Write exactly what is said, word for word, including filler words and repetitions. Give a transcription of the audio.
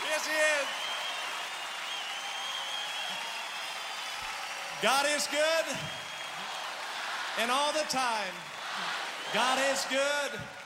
Yes, he is. God is good, and all the time. God is good.